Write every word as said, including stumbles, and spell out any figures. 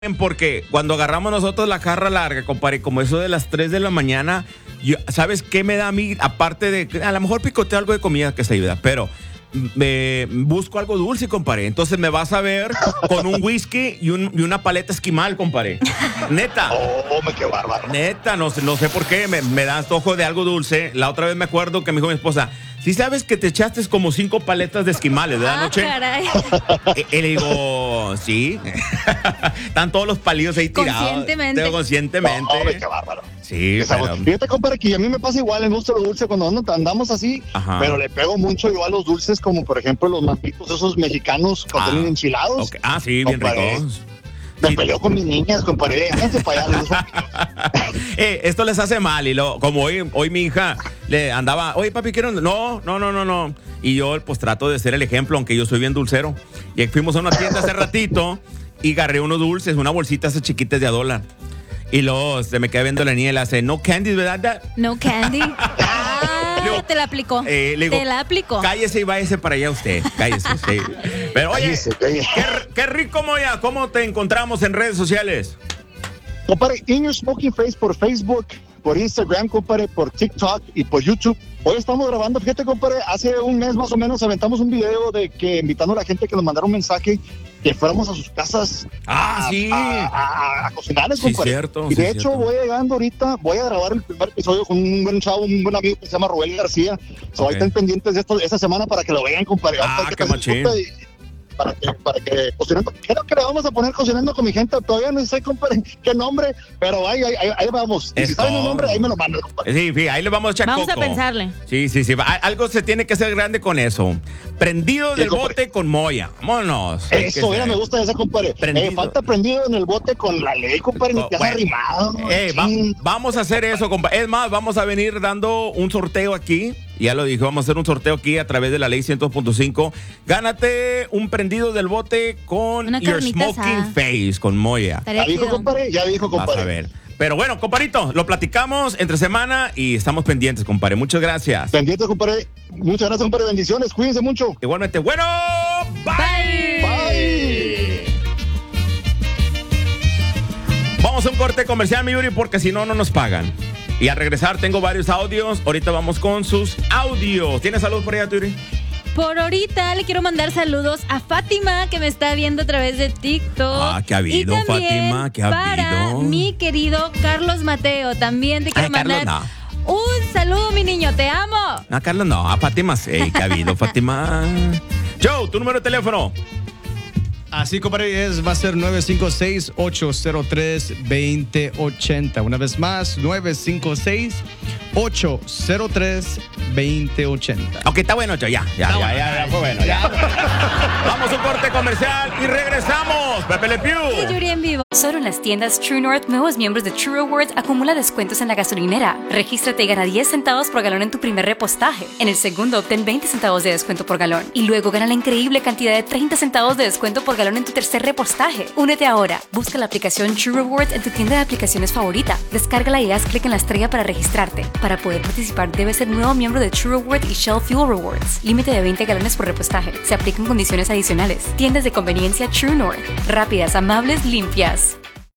Porque cuando agarramos nosotros la jarra larga, compadre, como eso de las tres de la mañana, yo, ¿sabes qué me da a mí? Aparte de, a lo mejor picoteo algo de comida que se ayuda, pero me busco algo dulce, compadre. Entonces me vas a ver con un whisky y, un, y una paleta esquimal, compadre. Neta. Oh, qué bárbaro. Neta, no, no sé por qué, me, me da antojo de algo dulce. La otra vez me acuerdo que me dijo mi esposa, sí sabes que te echaste como cinco paletas de esquimales, ¿verdad, ah, anoche? Caray. Y, y le digo, sí. Están todos los palillos ahí tirados. Conscientemente. Tengo conscientemente. No, qué bárbaro. Sí, pero... Fíjate, compadre, que a mí me pasa igual, me gusta lo dulce cuando andamos así, Ajá. pero le pego mucho yo a los dulces, como por ejemplo los mampitos esos mexicanos que ah, tienen enchilados. Okay. Ah, sí, bien compadre. ricos. Me sí. peleo con mis niñas, compadre, déjense para allá. eh, esto les hace mal y lo, como hoy, hoy mi hija le andaba, oye papi, quiero, no, no, no, no, no. Y yo pues trato de ser el ejemplo, aunque yo soy bien dulcero. Y fuimos a una tienda hace ratito y agarré unos dulces, una bolsita esas chiquitas de a dólar. Y luego se me queda viendo la niña y le hace, no candy, ¿verdad? No candy. Ah, Digo, te la aplicó. Eh, le digo, te la aplicó. Cállese y váyase para allá usted. Cállese, sí. Pero oye, cállese, cállese. Qué, qué rico, Moya. ¿Cómo te encontramos en redes sociales? Compadre, In Your Smoking Face por Facebook, por Instagram, compadre, por TikTok y por YouTube. Hoy estamos grabando, fíjate, compadre, hace un mes más o menos aventamos un video de que invitando a la gente que nos mandara un mensaje que fuéramos a sus casas ah, a, sí. a, a, a cocinarles, sí, compadre. Cierto, y de sí, hecho cierto. voy llegando ahorita, voy a grabar el primer episodio con un buen chavo, un buen amigo que se llama Rubén García. So, okay. Ahí están pendientes de esto esta semana para que lo vean, compadre. Ah, qué machín. Para que, para que cocinando, creo que le vamos a poner cocinando con mi gente, todavía no sé, compadre, qué nombre, pero ahí, ahí, ahí vamos. Y si saben el nombre, ahí me lo mandan, compadre. Sí, sí, ahí le vamos a echar Vamos coco. a pensarle. Sí, sí, sí. Algo se tiene que hacer grande con eso. Prendido del bote con Moya. Vámonos. Eso, mira, me gusta esa, compadre. Eh, falta prendido en el bote con la ley, compadre, ni te has arrimado. Eh, va, vamos a hacer eso, compadre. Es más, vamos a venir dando un sorteo aquí. Ya lo dije, vamos a hacer un sorteo aquí a través de la ley ciento dos punto cinco. Gánate un prendido del bote con Una Your carnita Smoking asada. Face, con Moya. Ya dijo, compadre, ya dijo, compadre. Vas a ver. Pero bueno, compadrito, lo platicamos entre semana y estamos pendientes, compadre. Muchas gracias. Pendientes, compadre. Muchas gracias, compadre. Bendiciones. Cuídense mucho. Igualmente. Bueno, bye. Bye. Vamos a un corte comercial, mi Yuri, porque si no, no nos pagan. Y al regresar tengo varios audios. Ahorita vamos con sus audios. ¿Tienes salud por allá, Yuri? Por ahorita le quiero mandar saludos a Fátima, que me está viendo a través de TikTok. Ah, ¿qué ha habido, y también Fátima? ¿Qué ha para habido? mi querido Carlos Mateo. También te quiero Ay, Carlos, mandar no. un saludo, mi niño. Te amo. No, Carlos, no. A Fátima, sí. ¿Qué ha habido, Fátima? Joe, tu número de teléfono. Así, compadre, es, va a ser nueve cinco seis, ocho cero tres, dos cero ocho cero. Una vez más, nueve cinco seis, ocho cero tres, dos cero ocho cero. Ok, está bueno, Joe. Ya, ya, ya, ya, ya, ya fue bueno. Ya. Vamos a un corte comercial y regresamos. Pepe Le Pew. Y Yuri en vivo. Solo en las tiendas True North, nuevos miembros de True Rewards acumula descuentos en la gasolinera. Regístrate y gana diez centavos por galón en tu primer repostaje. En el segundo, obtén veinte centavos de descuento por galón. Y luego gana la increíble cantidad de treinta centavos de descuento por galón en tu tercer repostaje. Únete ahora. Busca la aplicación True Rewards en tu tienda de aplicaciones favorita. Descárgala y haz clic en la estrella para registrarte. Para poder participar, debes ser nuevo miembro de True Rewards y Shell Fuel Rewards. Límite de veinte galones por repostaje. Se aplican condiciones adicionales. Tiendas de conveniencia True North. Rápidas, amables, limpias.